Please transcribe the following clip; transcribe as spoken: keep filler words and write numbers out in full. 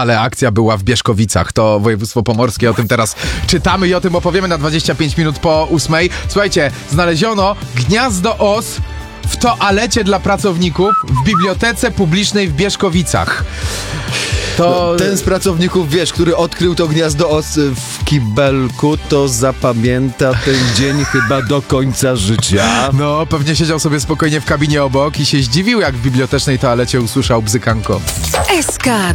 ale akcja była w Bieszkowicach. To województwo pomorskie, o tym teraz czytamy i o tym opowiemy na dwadzieścia pięć minut po ósmej. Słuchajcie, znaleziono gniazdo os w toalecie dla pracowników w bibliotece publicznej w Bieszkowicach. To... No, ten z pracowników, wiesz, który odkrył to gniazdo os w kibelku, to zapamięta ten dzień chyba do końca życia. No, pewnie siedział sobie spokojnie w kabinie obok i się zdziwił, jak w bibliotecznej toalecie usłyszał bzykanko. S K